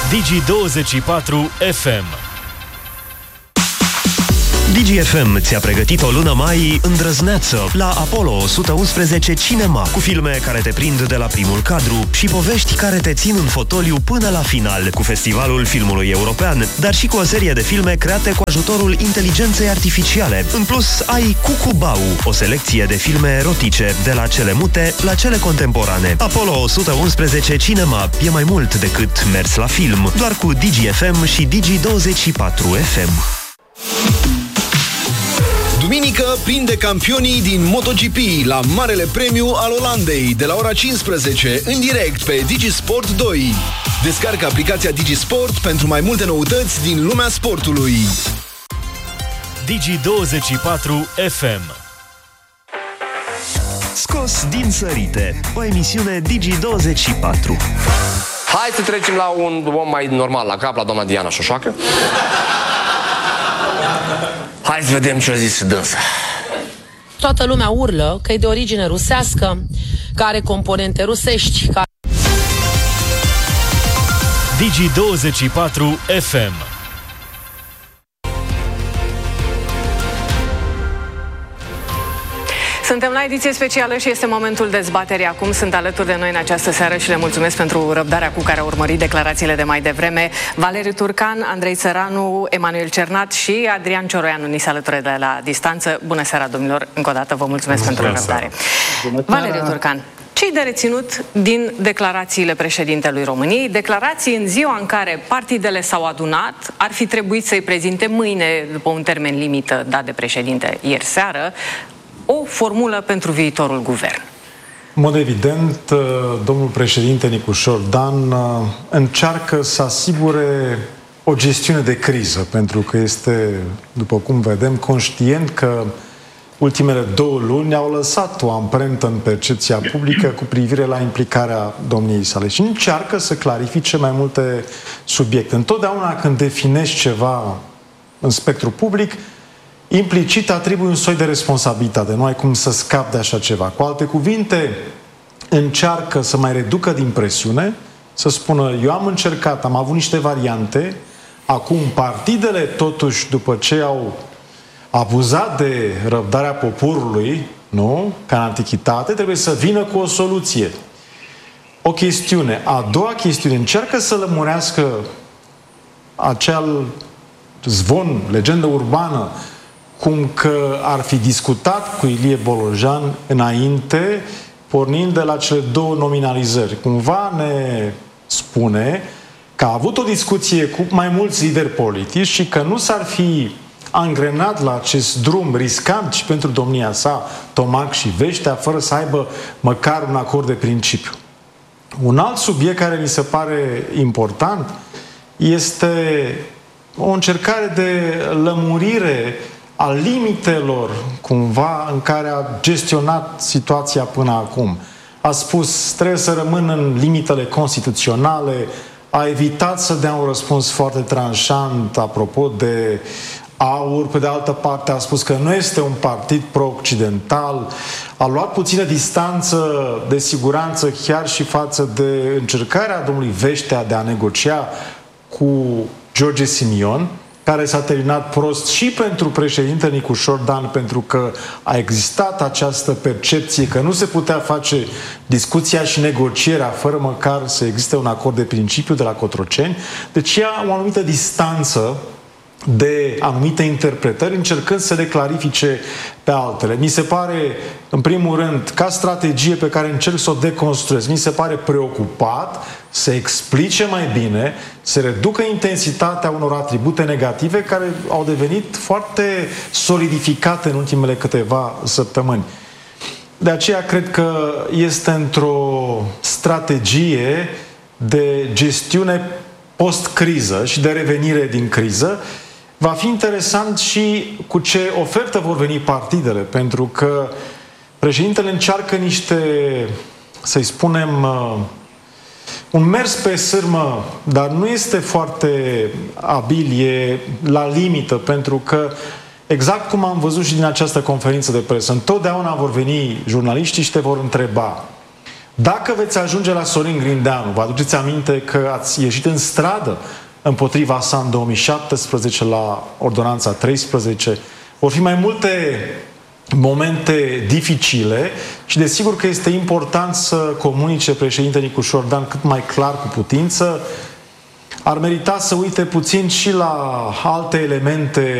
Digi24 FM. DGFM ți-a pregătit o lună mai îndrăzneață la Apollo 111 Cinema, cu filme care te prind de la primul cadru și povești care te țin în fotoliu până la final, cu Festivalul Filmului European, dar și cu o serie de filme create cu ajutorul inteligenței artificiale. În plus, ai Cucubau, o selecție de filme erotice, de la cele mute la cele contemporane. Apollo 111 Cinema e mai mult decât mers la film, doar cu DGFM și Digi24 FM. Duminică prinde campionii din MotoGP la Marele Premiu al Olandei de la ora 15 în direct pe DigiSport 2. Descarcă aplicația DigiSport pentru mai multe noutăți din lumea sportului. Digi24 FM. Scos din sărite, o emisiune Digi24. Hai să trecem la un om mai normal la cap, la doamna Diana Șoșoacă. Hai să vedem ce a zis dânsa. Toată lumea urlă că e de origine rusească, că are componente rusești. Digi24 FM. Suntem la ediție specială și este momentul dezbaterii acum. Sunt alături de noi în această seară și le mulțumesc pentru răbdarea cu care au urmărit declarațiile de mai devreme. Valeriu Turcan, Andrei Țăranu, Emanuel Cernat și Adrian Cioroianu ni se alătură de la distanță. Bună seara, domnilor! Încă o dată vă mulțumesc pentru răbdare. Valeriu Turcan, ce-i de reținut din declarațiile președintelui României? Declarații în ziua în care partidele s-au adunat, ar fi trebuit să-i prezinte mâine, după un termen limită dat de președinte ieri seară, o formulă pentru viitorul guvern. În mod evident, domnul președinte Nicușor Dan încearcă să asigure o gestiune de criză, pentru că este, după cum vedem, conștient că ultimele 2 luni au lăsat o amprentă în percepția publică cu privire la implicarea domniei sale și încearcă să clarifice mai multe subiecte. Întotdeauna când definești ceva în spectru public, implicit atribui un soi de responsabilitate. Nu ai cum să scapi de așa ceva. Cu alte cuvinte, încearcă să mai reducă din presiune, să spună, eu am încercat, am avut niște variante, acum partidele, totuși, după ce au abuzat de răbdarea poporului, nu? Ca în antichitate, trebuie să vină cu o soluție. O chestiune. A doua chestiune, încearcă să lămurească acel zvon, legendă urbană, cum că ar fi discutat cu Ilie Bolojan înainte, pornind de la cele 2 nominalizări. Cumva ne spune că a avut o discuție cu mai mulți lideri politici și că nu s-ar fi angrenat la acest drum riscant și pentru domnia sa, Tomac și Veștea, fără să aibă măcar un acord de principiu. Un alt subiect care mi se pare important este o încercare de lămurire a limitelor, cumva, în care a gestionat situația până acum. A spus, trebuie să rămân în limitele constituționale, a evitat să dea un răspuns foarte tranșant apropo de AUR, pe de altă parte a spus că nu este un partid pro-occidental, a luat puțină distanță de siguranță chiar și față de încercarea domnului Veștea de a negocia cu George Simion, care s-a terminat prost și pentru președintele Nicușor Dan, pentru că a existat această percepție că nu se putea face discuția și negocierea fără măcar să existe un acord de principiu de la Cotroceni. Deci ia o anumită distanță de anumite interpretări, încercând să le clarifice pe altele. Mi se pare, în primul rând, ca strategie pe care încerc să o deconstruiesc, mi se pare preocupat să explice mai bine, să reducă intensitatea unor atribute negative care au devenit foarte solidificate în ultimele câteva săptămâni. De aceea cred că este într-o strategie de gestiune post-criză și de revenire din criză. Va fi interesant și cu ce ofertă vor veni partidele, pentru că președintele încearcă niște, să-i spunem, un mers pe sârmă, dar nu este foarte abil, e la limită, pentru că exact cum am văzut și din această conferință de presă, întotdeauna vor veni jurnaliștii și te vor întreba: Dacă veți ajunge la Sorin Grindeanu, vă aduceți aminte că ați ieșit în stradă împotriva sa în 2017 la Ordonanța 13, vor fi mai multe momente dificile și desigur că este important să comunice președintele Nicușor Dan cât mai clar cu putință. Ar merita să uite puțin și la alte elemente